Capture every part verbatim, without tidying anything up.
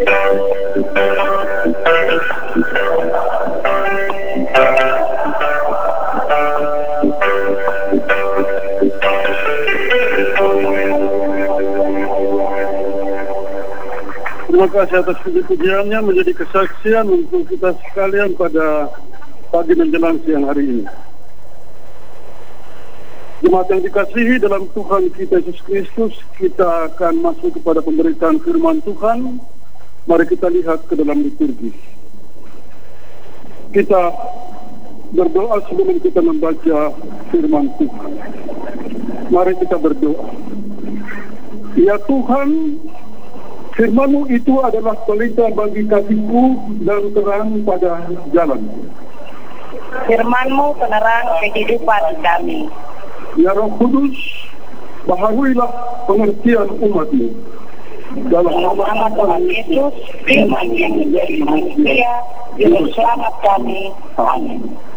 Terima kasih atas puji-pujiannya menjadi kesaksian untuk kita sekalian pada pagi menjelang siang hari ini. Jemaat yang dikasihi dalam Tuhan kita Yesus Kristus, kita akan masuk kepada pemberitaan firman Tuhan. Mari kita lihat ke dalam liturgi. Kita berdoa sebelum kita membaca firman Tuhan. Mari kita berdoa. Ya Tuhan, firman-Mu itu adalah pelita bagi kakiku dan terang pada jalan. Firman-Mu penerang kehidupan kami. Ya Roh Kudus, baharuilah pengertian umat-Mu. Dalam nama Tuhan Yesus, firman yang menjadi manusia, juru selamat kami. Amin.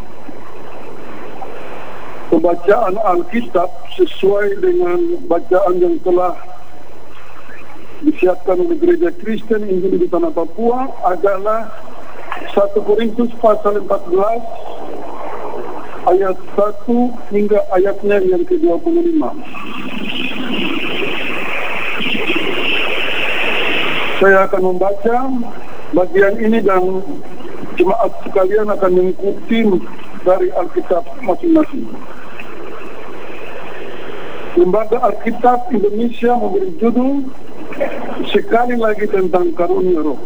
Pembacaan Alkitab sesuai dengan bacaan yang telah disiapkan oleh Gereja Kristen Injili di Tanah Papua adalah satu Korintus pasal empat belas ayat satu hingga ayatnya yang ke dua puluh lima. Saya akan membaca bagian ini dan jemaat sekalian akan mengikuti dari Alkitab masing-masing. Lembaga Alkitab Indonesia memberi judul sekali lagi tentang karunia roh.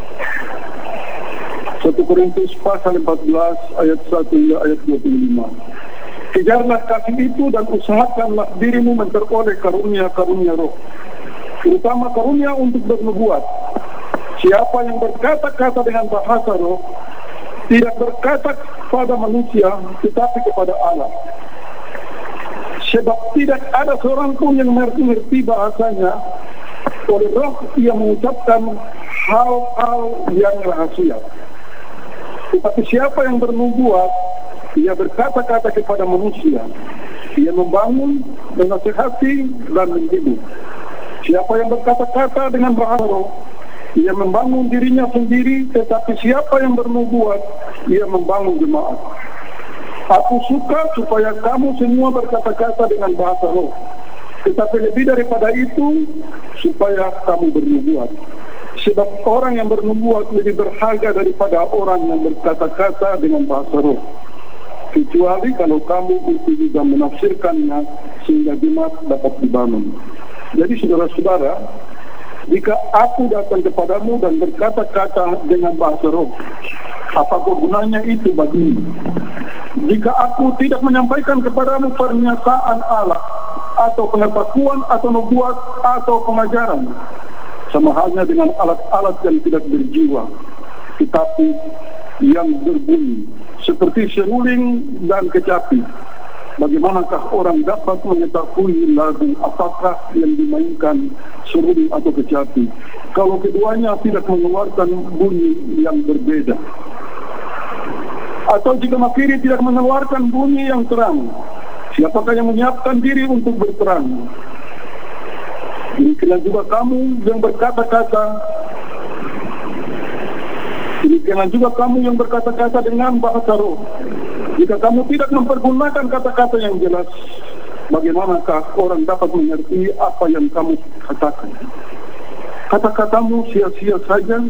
satu Korintus pasal empat belas ayat satu hingga ayat dua puluh lima. Kejarlah kasih itu dan usahakanlah dirimu memperoleh karunia-karunia roh, terutama karunia untuk bernubuat. Siapa yang berkata-kata dengan bahasa roh tidak berkata kepada manusia tetapi kepada Allah, sebab tidak ada seorang pun yang mengerti bahasanya. Oleh roh ia mengucapkan hal-hal yang rahasia. Tetapi siapa yang bernubuat, ia berkata-kata kepada manusia. Ia membangun, menasihati, dan mendidik. Siapa yang berkata-kata dengan bahasa roh, ia membangun dirinya sendiri. Tetapi siapa yang bernubuat, ia membangun jemaat. Aku suka supaya kamu semua berkata-kata dengan bahasa roh. Tetapi lebih daripada itu, supaya kamu bernubuat. Sebab orang yang bernubuat lebih berharga daripada orang yang berkata-kata dengan bahasa roh. Kecuali kalau kamu itu juga menafsirkannya sehingga jemaat dapat dibangun. Jadi saudara-saudara, jika aku datang kepadamu dan berkata-kata dengan bahasa roh, apa gunanya itu bagimu? Jika aku tidak menyampaikan kepadamu pernyataan Allah, atau pengetahuan, atau nubuat, atau pengajaran, sama halnya dengan alat-alat yang tidak berjiwa, tetapi yang berbunyi, seperti seruling dan kecapi. Bagaimanakah orang dapat mengetahui lagu apakah yang dimainkan seruling atau kecapi, kalau keduanya tidak mengeluarkan bunyi yang berbeda? Atau jika makiri tidak mengeluarkan bunyi yang terang, siapakah yang menyiapkan diri untuk berperang? Demikianlah juga kamu yang berkata-kata Demikianlah juga kamu yang berkata-kata dengan bahasa roh. Jika kamu tidak mempergunakan kata-kata yang jelas, bagaimanakah orang dapat mengerti apa yang kamu katakan? Kata-katamu sia-sia saja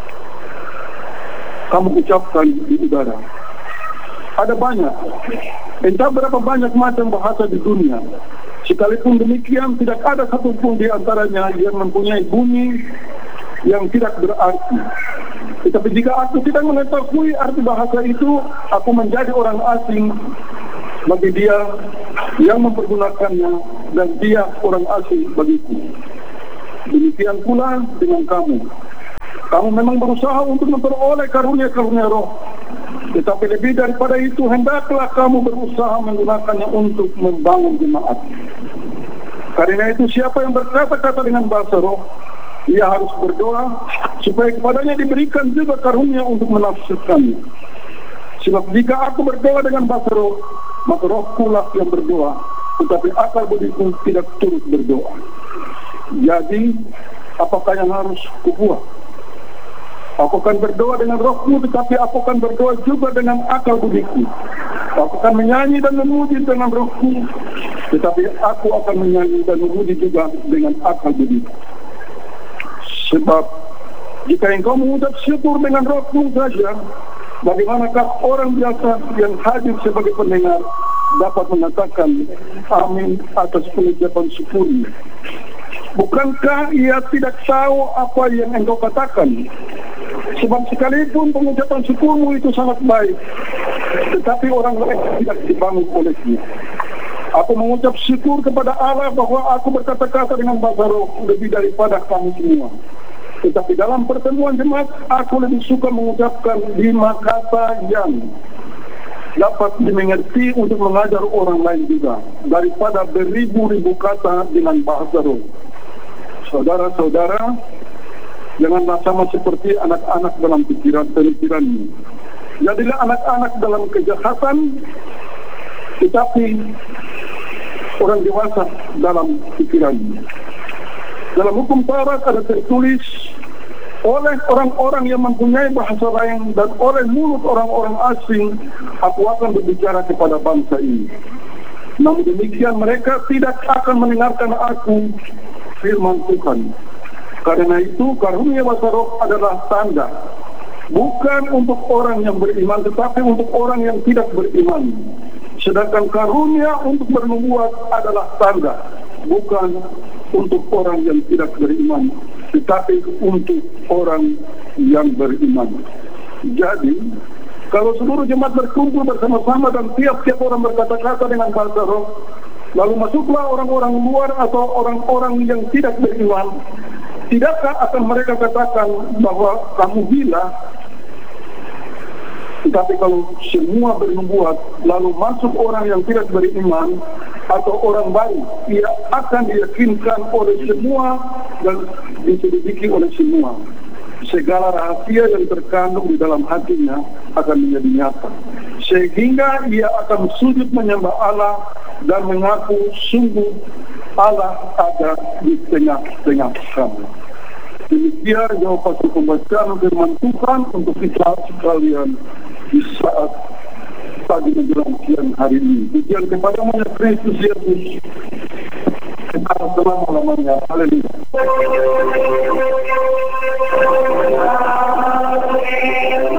kamu ucapkan di udara. Ada banyak, entah berapa banyak macam bahasa di dunia. Sekalipun demikian, tidak ada satupun di antaranya yang mempunyai bunyi yang tidak berarti. Tetapi jika aku tidak mengetahui arti bahasa itu, aku menjadi orang asing bagi dia yang mempergunakannya, dan dia orang asing bagiku. Demikian pula dengan kamu. Kamu memang berusaha untuk memperoleh karunia-karunia roh, tetapi lebih daripada itu, hendaklah kamu berusaha menggunakannya untuk membangun jemaat. Karena itu, siapa yang berkata-kata dengan bahasa roh, ia harus berdoa supaya kepadanya diberikan juga karunia untuk menafsirkannya. Sebab jika aku berdoa dengan bahasa roh, maka roh pula yang berdoa, tetapi akal budiku tidak turut berdoa. Jadi, apakah yang harus kubuat? Aku akan berdoa dengan rohku, tetapi aku akan berdoa juga dengan akal budiku. Aku akan menyanyi dan memuji dengan rohku, tetapi aku akan menyanyi dan memuji juga dengan akal budiku. Sebab jika engkau mengucap syukur dengan rohmu saja, bagaimanakah orang biasa yang hadir sebagai pendengar dapat mengatakan amin atas pengucapan syukurnya? Bukankah ia tidak tahu apa yang engkau katakan? Sebab sekalipun pengucapan syukurmu itu sangat baik, tetapi orang lain tidak dibangun olehnya. Aku mengucap syukur kepada Allah bahwa aku berkata-kata dengan bahasa roh lebih daripada kamu semua. Tetapi dalam pertemuan jemaat, aku lebih suka mengucapkan lima kata yang dapat dimengerti untuk mengajar orang lain juga, daripada beribu-ribu kata dengan bahasa roh. Saudara-saudara, janganlah sama seperti anak-anak dalam pikiran-pemikiranmu. Jadilah anak-anak dalam kejahatan, tetapi orang dewasa dalam pikiranmu. Dalam hukum Taurat ada tertulis, oleh orang-orang yang mempunyai bahasa lain dan oleh mulut orang-orang asing, aku akan berbicara kepada bangsa ini. Namun demikian mereka tidak akan mendengarkan aku, firman Tuhan. Karena itu karunia bahasa roh adalah tanda, bukan untuk orang yang beriman, tetapi untuk orang yang tidak beriman. Sedangkan karunia untuk bernubuat adalah tanda, bukan untuk orang yang tidak beriman, tetapi untuk orang yang beriman. Jadi, kalau seluruh jemaat berkumpul bersama-sama dan tiap-tiap orang berkata-kata dengan bahasa roh, lalu masuklah orang-orang luar atau orang-orang yang tidak beriman, tidakkah akan mereka katakan bahwa kamu gila? Tetapi kalau semua bernubuat, lalu masuk orang yang tidak beriman atau orang baik, ia akan diyakinkan oleh semua dan diselidiki oleh semua. Segala rahasia yang terkandung di dalam hatinya akan menjadi nyata, sehingga ia akan sujud menyembah Allah dan mengaku sungguh Allah ada di tengah-tengah kami. Demikian jawaban pembacaan firman Tuhan untuk kita sekalian di saat pagi menjelang siang hari ini. Pujian kepada Tuhan Kristus Yesus, kita selama-lamanya. Haleluya.